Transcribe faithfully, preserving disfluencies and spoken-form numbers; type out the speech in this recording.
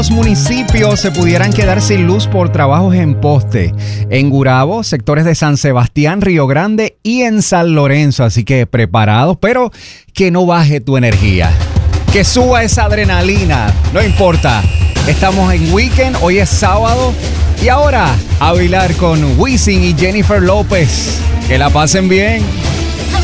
Los municipios se pudieran quedar sin luz por trabajos en poste. En Gurabo, sectores de San Sebastián, Río Grande y en San Lorenzo. Así que preparados, pero que no baje tu energía. Que suba esa adrenalina. No importa. Estamos en weekend, hoy es sábado. Y ahora, a bailar con Wisin y Jennifer López. Que la pasen bien.